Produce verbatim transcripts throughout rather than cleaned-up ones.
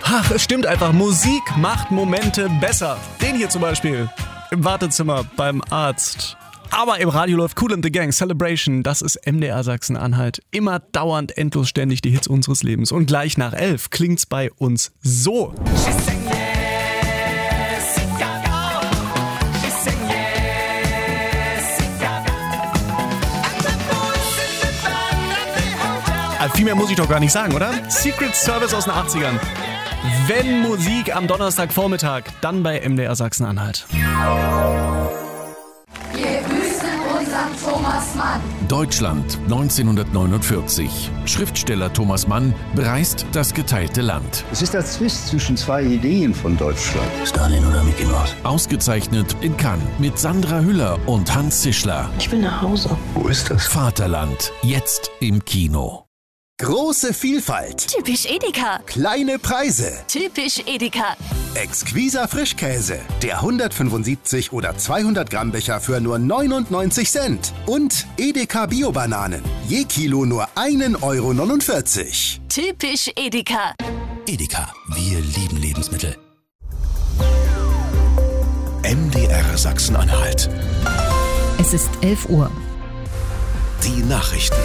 Ach, es stimmt einfach. Musik macht Momente besser. Den hier zum Beispiel. Im Wartezimmer beim Arzt. Aber im Radio läuft Kool and the Gang, Celebration, das ist M D R Sachsen-Anhalt. Immer dauernd, endlos, ständig die Hits unseres Lebens. Und gleich nach elf klingt's bei uns so. Also viel mehr muss ich doch gar nicht sagen, oder? Secret Service aus den achtzigern. Wenn Musik am Donnerstagvormittag, dann bei M D R Sachsen-Anhalt. Thomas Mann. Deutschland neunzehnhundertneunundvierzig. Schriftsteller Thomas Mann bereist das geteilte Land. Es ist der Zwist zwischen zwei Ideen von Deutschland. Stalin oder Mickey Mouse? Ausgezeichnet in Cannes mit Sandra Hüller und Hans Zischler. Ich will nach Hause. Wo ist das? Vaterland, jetzt im Kino. Große Vielfalt. Typisch Edeka. Kleine Preise. Typisch Edeka. Exquiser Frischkäse. Der hundertfünfundsiebzig oder zweihundert Gramm Becher für nur neunundneunzig Cent. Und Edeka Bio-Bananen. Je Kilo nur ein Euro neunundvierzig. Typisch Edeka. Edeka, wir lieben Lebensmittel. M D R Sachsen-Anhalt. Es ist elf Uhr. Die Nachrichten.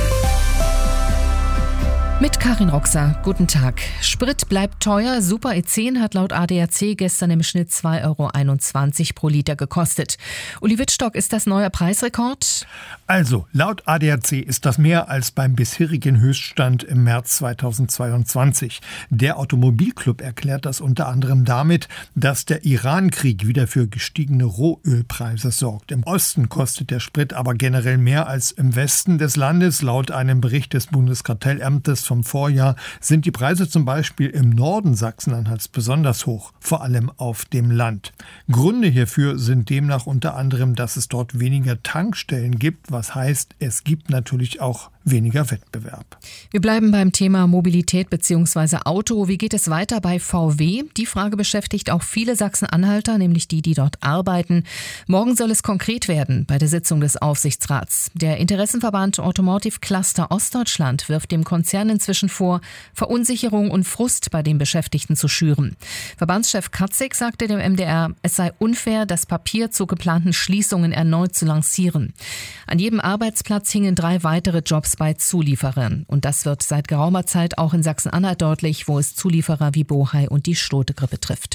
Mit Karin Roxer, guten Tag. Sprit bleibt teuer. Super E zehn hat laut A D A C gestern im Schnitt zwei Euro einundzwanzig pro Liter gekostet. Uli Wittstock, ist das neuer Preisrekord? Also, laut A D A C ist das mehr als beim bisherigen Höchststand im März zweitausendzweiundzwanzig. Der Automobilclub erklärt das unter anderem damit, dass der Iran-Krieg wieder für gestiegene Rohölpreise sorgt. Im Osten kostet der Sprit aber generell mehr als im Westen des Landes. Laut einem Bericht des Bundeskartellamtes vom Vorjahr sind die Preise zum Beispiel im Norden Sachsen-Anhalts besonders hoch, vor allem auf dem Land. Gründe hierfür sind demnach unter anderem, dass es dort weniger Tankstellen gibt, was heißt, es gibt natürlich auch weniger Wettbewerb. Wir bleiben beim Thema Mobilität bzw. Auto. Wie geht es weiter bei V W? Die Frage beschäftigt auch viele Sachsen-Anhalter, nämlich die, die dort arbeiten. Morgen soll es konkret werden bei der Sitzung des Aufsichtsrats. Der Interessenverband Automotive Cluster Ostdeutschland wirft dem Konzern inzwischen vor, Verunsicherung und Frust bei den Beschäftigten zu schüren. Verbandschef Katzig sagte dem M D R, es sei unfair, das Papier zu geplanten Schließungen erneut zu lancieren. An jedem Arbeitsplatz hingen drei weitere Jobs bei Zulieferern. Und das wird seit geraumer Zeit auch in Sachsen-Anhalt deutlich, wo es Zulieferer wie Bohai und die Stute-Grippe trifft.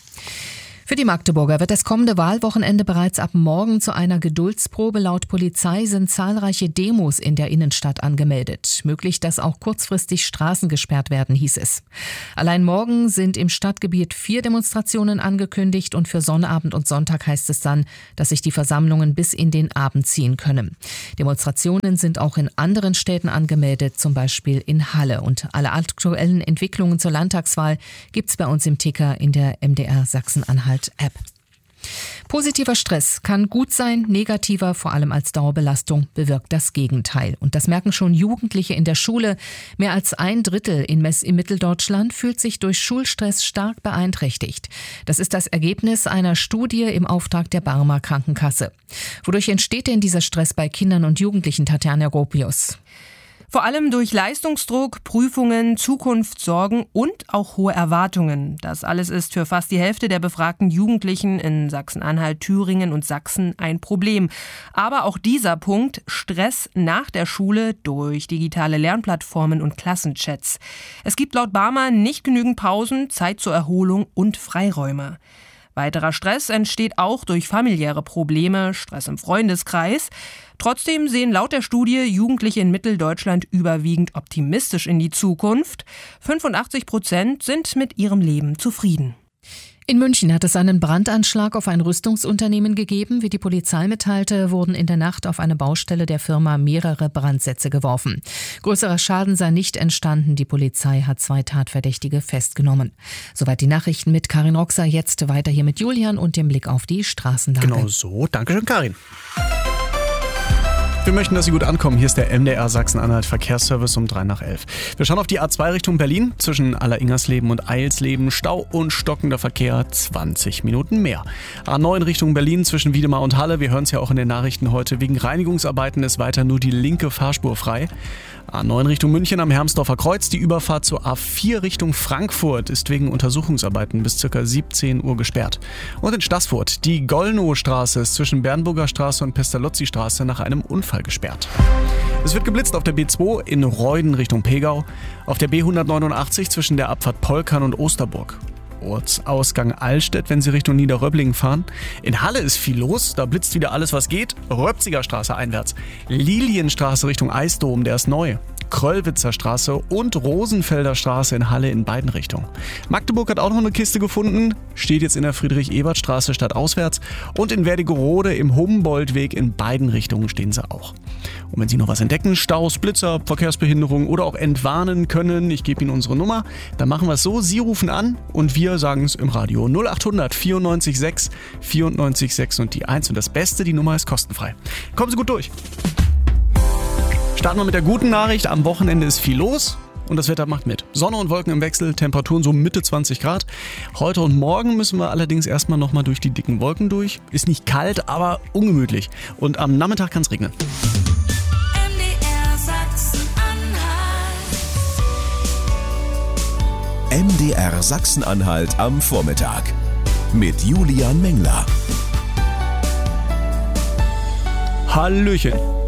Für die Magdeburger wird das kommende Wahlwochenende bereits ab morgen zu einer Geduldsprobe. Laut Polizei sind zahlreiche Demos in der Innenstadt angemeldet. Möglich, dass auch kurzfristig Straßen gesperrt werden, hieß es. Allein morgen sind im Stadtgebiet vier Demonstrationen angekündigt und für Sonnabend und Sonntag heißt es dann, dass sich die Versammlungen bis in den Abend ziehen können. Demonstrationen sind auch in anderen Städten angemeldet, zum Beispiel in Halle. Und alle aktuellen Entwicklungen zur Landtagswahl gibt's bei uns im Ticker in der M D R Sachsen-Anhalt App. Positiver Stress kann gut sein, negativer, vor allem als Dauerbelastung, bewirkt das Gegenteil. Und das merken schon Jugendliche in der Schule. Mehr als ein Drittel in Mess in Mitteldeutschland fühlt sich durch Schulstress stark beeinträchtigt. Das ist das Ergebnis einer Studie im Auftrag der Barmer Krankenkasse. Wodurch entsteht denn dieser Stress bei Kindern und Jugendlichen, Tatjana Gropius? Vor allem durch Leistungsdruck, Prüfungen, Zukunftssorgen und auch hohe Erwartungen. Das alles ist für fast die Hälfte der befragten Jugendlichen in Sachsen-Anhalt, Thüringen und Sachsen ein Problem. Aber auch dieser Punkt, Stress nach der Schule durch digitale Lernplattformen und Klassenchats. Es gibt laut Barmer nicht genügend Pausen, Zeit zur Erholung und Freiräume. Weiterer Stress entsteht auch durch familiäre Probleme, Stress im Freundeskreis. Trotzdem sehen laut der Studie Jugendliche in Mitteldeutschland überwiegend optimistisch in die Zukunft. fünfundachtzig Prozent sind mit ihrem Leben zufrieden. In München hat es einen Brandanschlag auf ein Rüstungsunternehmen gegeben. Wie die Polizei mitteilte, wurden in der Nacht auf eine Baustelle der Firma mehrere Brandsätze geworfen. Größerer Schaden sei nicht entstanden. Die Polizei hat zwei Tatverdächtige festgenommen. Soweit die Nachrichten mit Karin Roxer. Jetzt weiter hier mit Julian und dem Blick auf die Straßenlage. Genau so. Dankeschön, Karin. Wir möchten, dass Sie gut ankommen. Hier ist der M D R Sachsen-Anhalt Verkehrsservice um drei nach elf. Wir schauen auf die A zwei Richtung Berlin. Zwischen Alleringersleben und Eilsleben Stau und stockender Verkehr, zwanzig Minuten mehr. A neun Richtung Berlin zwischen Wiedemar und Halle. Wir hören es ja auch in den Nachrichten heute. Wegen Reinigungsarbeiten ist weiter nur die linke Fahrspur frei. A neun Richtung München am Hermsdorfer Kreuz. Die Überfahrt zur A vier Richtung Frankfurt ist wegen Untersuchungsarbeiten bis ca. siebzehn Uhr gesperrt. Und in Staßfurt, die Gollnow-Straße ist zwischen Bernburger Straße und Pestalozzi-Straße nach einem Unfall gesperrt. Es wird geblitzt auf der B zwei in Reuden Richtung Pegau, auf der B hundertneunundachtzig zwischen der Abfahrt Polkern und Osterburg. Ortsausgang Allstedt, wenn Sie Richtung Niederröblingen fahren. In Halle ist viel los, da blitzt wieder alles, was geht. Röpziger Straße einwärts. Lilienstraße Richtung Eisdom, der ist neu. Kröllwitzer Straße und Rosenfelder Straße in Halle in beiden Richtungen. Magdeburg hat auch noch eine Kiste gefunden, steht jetzt in der Friedrich-Ebert-Straße stadtauswärts und in Wernigerode im Humboldtweg in beiden Richtungen stehen sie auch. Und wenn Sie noch was entdecken, Staus, Blitzer, Verkehrsbehinderung oder auch entwarnen können, ich gebe Ihnen unsere Nummer, dann machen wir es so, Sie rufen an und wir sagen es im Radio. null achthundert vierundneunzig sechs vierundneunzig sechs und die eins und das Beste, die Nummer ist kostenfrei. Kommen Sie gut durch. Starten wir mit der guten Nachricht. Am Wochenende ist viel los und das Wetter macht mit. Sonne und Wolken im Wechsel, Temperaturen so Mitte zwanzig Grad. Heute und morgen müssen wir allerdings erstmal nochmal durch die dicken Wolken durch. Ist nicht kalt, aber ungemütlich. Und am Nachmittag kann es regnen. M D R Sachsen-Anhalt. M D R Sachsen-Anhalt am Vormittag mit Julian Mengler. Hallöchen.